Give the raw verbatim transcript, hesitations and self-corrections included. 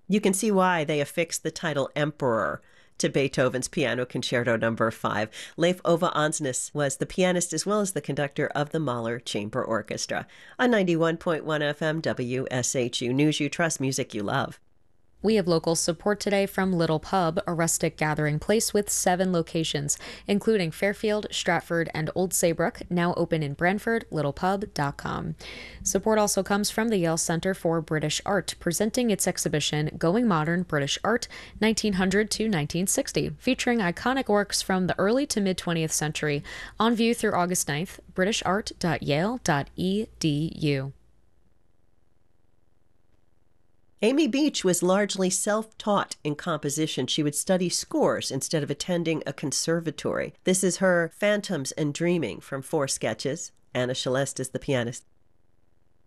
You can see why they affixed the title Emperor to Beethoven's Piano Concerto Number five. Leif Ove Ansnes was the pianist as well as the conductor of the Mahler Chamber Orchestra. On ninety-one point one F M W S H U News You Trust, music you love. We have local support today from Little Pub, a rustic gathering place with seven locations, including Fairfield, Stratford, and Old Saybrook, now open in Brantford, little pub dot com. Support also comes from the Yale Center for British Art, presenting its exhibition Going Modern British Art, nineteen hundred to nineteen sixty, featuring iconic works from the early to mid-twentieth century, on view through August ninth, british art dot yale dot e d u. Amy Beach was largely self-taught in composition. She would study scores instead of attending a conservatory. This is her Phantoms and Dreaming from four sketches. Anna Celeste is the pianist.